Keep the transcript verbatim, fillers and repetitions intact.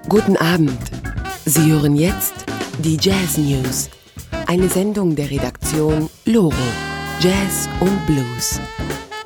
Guten Abend. Sie hören jetzt die Jazz News, eine Sendung der Redaktion Loro, Jazz und Blues.